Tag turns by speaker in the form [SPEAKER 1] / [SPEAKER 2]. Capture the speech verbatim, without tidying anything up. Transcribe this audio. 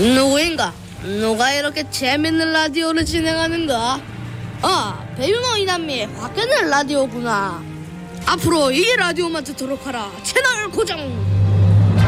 [SPEAKER 1] 누구인가? 누가 이렇게 재밌는 라디오를 진행하는가? 아, 배윤호 이남미의 화끈한 라디오구나. 앞으로 이 라디오만 듣도록 하라. 채널 고정.